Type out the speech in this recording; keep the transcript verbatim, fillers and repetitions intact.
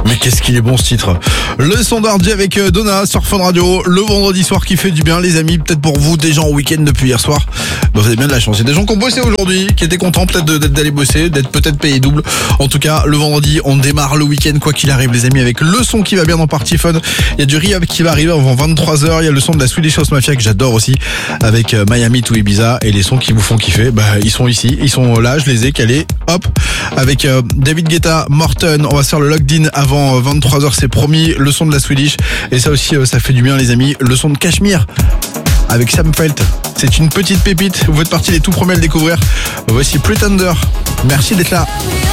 Mais qu'est-ce qu'il est bon ce titre. Le son d'Hardy avec Donna sur Fun Radio, le vendredi soir qui fait du bien les amis. Peut-être pour vous des gens au week-end depuis hier soir, vous avez bien de la chance. Il y a des gens qui ont bossé aujourd'hui, qui étaient contents peut-être de, d'aller bosser, d'être peut-être payés double. En tout cas le vendredi on démarre le week-end quoi qu'il arrive les amis, avec le son qui va bien dans Party Fun. Il y a du Rehab qui va arriver avant vingt-trois heures. Il y a le son de la Swedish House Mafia que j'adore aussi, avec Miami to Ibiza. Et les sons qui vous font kiffer, bah ils sont ici, ils sont là, je les ai calés. Hop, avec euh, David Guetta, Morton. On va se faire le locked-in avant euh, vingt-trois heures, c'est promis. Le son de la Swedish. Et ça aussi, euh, ça fait du bien les amis. Le son de Cashmere avec Sam Felt. C'est une petite pépite. Vous faites partie des tout premiers à le découvrir. Voici Pretender. Merci d'être là.